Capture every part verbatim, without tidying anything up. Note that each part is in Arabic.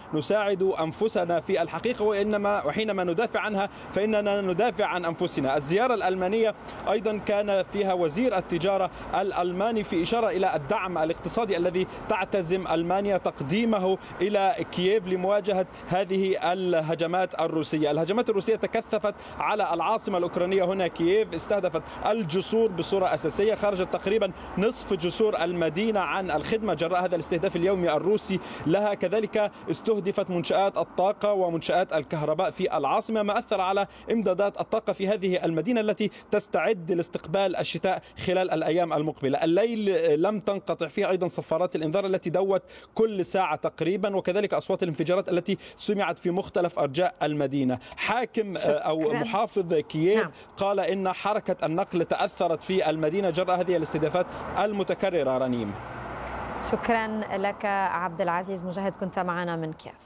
نساعد أنفسنا في الحقيقة، وإنما وحينما ندافع عنها فإننا ندافع عن أنفسنا. الزيارة الألمانية أيضا كان فيها وزير التجارة الألماني في إشارة إلى الدعم الاقتصادي الذي تعتزم ألمانيا تقديمه إلى كييف لمواجهة هذه الهجمات الروسية. الهجمات الروسية تكثفت على العاصمة الأوكرانية هنا كييف، استهدفت الجسور بصورة أساسية، خرجت تقريبا نصف جسور المدينة عن الخدمة جراء هذا الاستهداف اليومي الروسي لها. كذلك استهدفت منشآت الطاقة ومنشآت الكهرباء في العاصمة، ما أثر على إمدادات الطاقة في هذه المدينة التي تستعد لاستقبال الشتاء خلال الأيام المقبلة. الليل لم تنقطع فيها أيضا صفارات الإنذار التي دوت كل ساعة تقريبا، وكذلك أصوات الانفجارات التي سمعت في مختلف أرجاء المدينة. حاكم أو محافظ كييف نعم. قال إن حركة النقل تأثرت في المدينة جراء هذه الاستهدافات المتكررة. رنيم، شكرا لك عبد العزيز مجاهد، كنت معنا من كييف.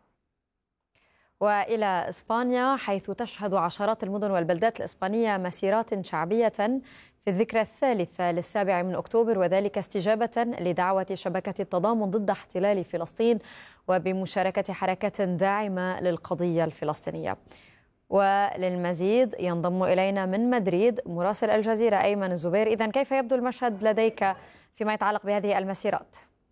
وإلى إسبانيا، حيث تشهد عشرات المدن والبلدات الإسبانية مسيرات شعبية في الذكرى الثالثة للسابع من أكتوبر، وذلك استجابة لدعوة شبكة التضامن ضد احتلال فلسطين وبمشاركة حركات داعمة للقضية الفلسطينية. وللمزيد ينضم إلينا من مدريد مراسل الجزيرة أيمن الزبير. إذن كيف يبدو المشهد لديك فيما يتعلق بهذه المسيرات؟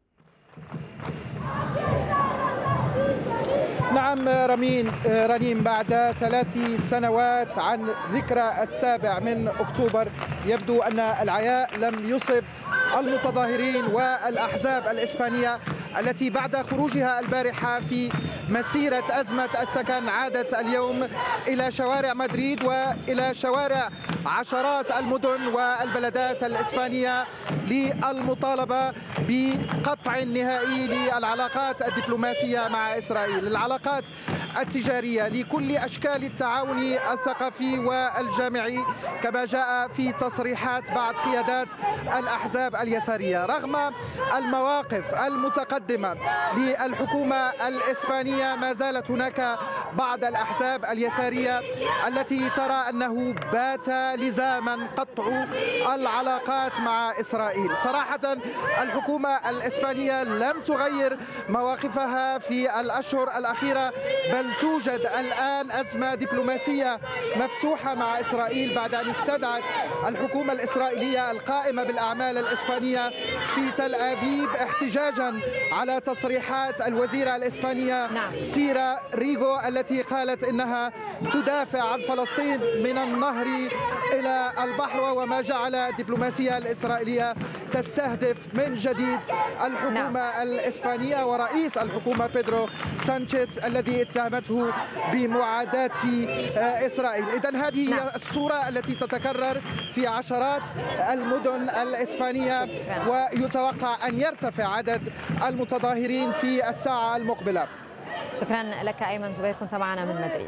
نعم رمين رنيم، بعد ثلاث سنوات عن ذكرى السابع من أكتوبر يبدو أن العياء لم يصب المتظاهرين والأحزاب الإسبانية التي بعد خروجها البارحة في مسيرة أزمة السكن عادت اليوم إلى شوارع مدريد وإلى شوارع عشرات المدن والبلدات الإسبانية للمطالبة بقطع نهائي للعلاقات الدبلوماسية مع إسرائيل، العلاقات التجارية، لكل أشكال التعاون الثقافي والجامعي كما جاء في تصريحات بعض قيادات الأحزاب اليسارية. رغم المواقف المتقدمة للحكومة الإسبانية ما زالت هناك بعض الأحزاب اليسارية التي ترى أنه بات لزاما قطع العلاقات مع إسرائيل. صراحة الحكومة الإسبانية لم تغير مواقفها في الأشهر الأخيرة، بل توجد الآن أزمة دبلوماسية مفتوحة مع إسرائيل بعد أن استدعت الحكومة الإسرائيلية القائمة بالأعمال الإسبانية في تل أبيب احتجاجا على تصريحات الوزيرة الإسبانية نعم. سيرا ريغو التي قالت إنها تدافع عن فلسطين من النهر إلى البحر، وما جعل الدبلوماسية الإسرائيلية تستهدف من جديد الحكومة نعم. الإسبانية ورئيس الحكومة بيدرو سانشيز الذي اتهمته بمعاداة إسرائيل. إذن هذه نعم. هي الصورة التي تتكرر في عشرات المدن الإسبانية، ويتوقع أن يرتفع عدد المتظاهرين في الساعة المقبلة. شكرا لك أيمن زبير، كنت معنا من مدريد.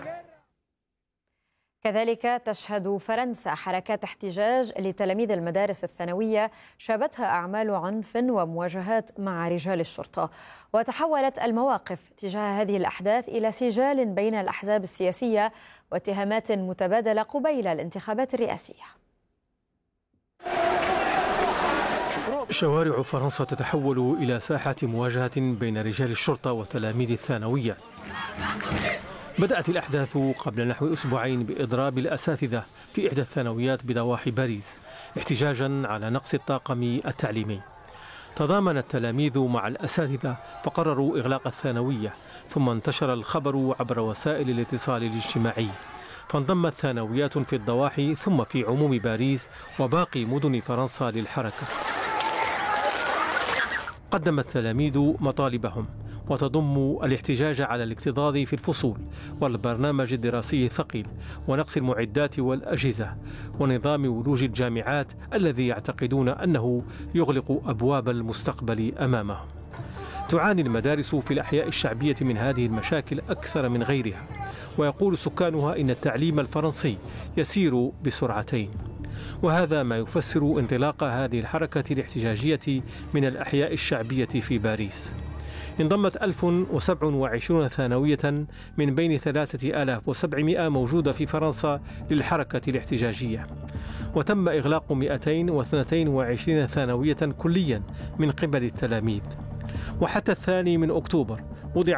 كذلك تشهد فرنسا حركات احتجاج لتلاميذ المدارس الثانوية شابتها أعمال عنف ومواجهات مع رجال الشرطة، وتحولت المواقف تجاه هذه الأحداث إلى سجال بين الأحزاب السياسية واتهامات متبادلة قبيل الانتخابات الرئاسية. شوارع فرنسا تتحول إلى ساحة مواجهة بين رجال الشرطة وتلاميذ الثانوية. بدأت الأحداث قبل نحو أسبوعين بإضراب الأساتذة في إحدى الثانويات بضواحي باريس احتجاجا على نقص الطاقم التعليمي. تضامن التلاميذ مع الأساتذة فقرروا إغلاق الثانوية، ثم انتشر الخبر عبر وسائل الاتصال الاجتماعي، فانضمت ثانويات في الضواحي ثم في عموم باريس وباقي مدن فرنسا للحركة. قدم التلاميذ مطالبهم وتضم الاحتجاج على الاكتظاظ في الفصول والبرنامج الدراسي الثقيل ونقص المعدات والأجهزة ونظام ولوج الجامعات الذي يعتقدون أنه يغلق أبواب المستقبل أمامهم. تعاني المدارس في الأحياء الشعبية من هذه المشاكل أكثر من غيرها، ويقول سكانها إن التعليم الفرنسي يسير بسرعتين، وهذا ما يفسر انطلاق هذه الحركة الاحتجاجية من الأحياء الشعبية في باريس. انضمت ألف وسبعة وعشرين ثانوية من بين ثلاثة آلاف وسبعمائة موجودة في فرنسا للحركة الاحتجاجية، وتم إغلاق مئتين واثنين وعشرين ثانوية كليا من قبل التلاميذ. وحتى الثاني من أكتوبر وضع